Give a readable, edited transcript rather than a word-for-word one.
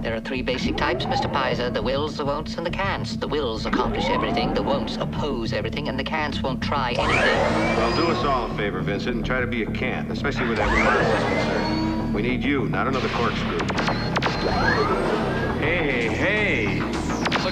There are three basic types, Mr. Pizer: the wills, the won'ts, and the can'ts. The wills accomplish everything, the won'ts oppose everything, and the can'ts won't try anything. Well, do us all a favor, Vincent, and try to be a can't, especially with that process concerned. We need you, not another corkscrew. Hey, hey, hey!